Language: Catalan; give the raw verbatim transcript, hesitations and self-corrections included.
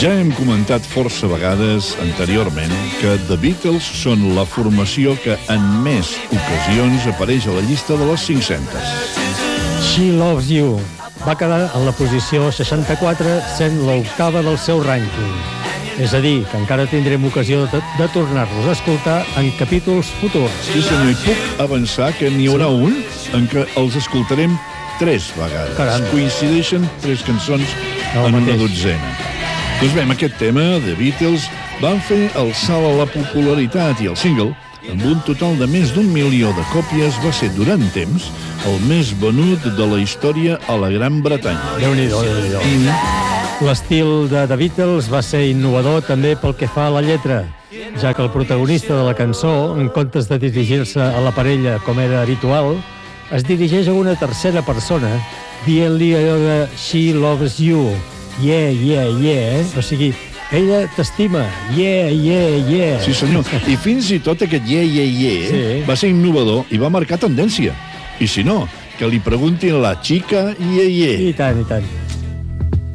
Ja hem comentat força vegades anteriorment que The Beatles són la formació que en més ocasions apareix a la llista de les cinc-centes. She Loves You va quedar en la posició seixanta-quatre, sent l'octava del seu rànquing. És a dir, que encara tindrem ocasió de, de tornar-los a escoltar en capítols futurs. Sí, senyor, i puc avançar que n'hi haurà un en què els escoltarem tres vegades. Caram. Coincideixen tres cançons El en mateix. una dotzena. Doncs bé, amb aquest tema, The Beatles van fer el salt a la popularitat i el single, amb un total de més d'un milió de còpies, va ser durant temps el més venut de la història a la Gran Bretanya. Déu-n'hi-do, Déu-n'hi-do. Mm. L'estil de The Beatles va ser innovador també pel que fa a la lletra, ja que el protagonista de la cançó, en comptes de dirigir-se a la parella com era habitual, es dirigeix a una tercera persona, dient-li allò de She Loves You, yeah, yeah, yeah, eh? O sigui, ella t'estima, yeah, yeah, yeah. Sí, senyor. I fins i tot aquest yeah, yeah, yeah Sí. va ser innovador i va marcar tendència. I si no, que li preguntin a la xica yeah, yeah. I tant, i tant.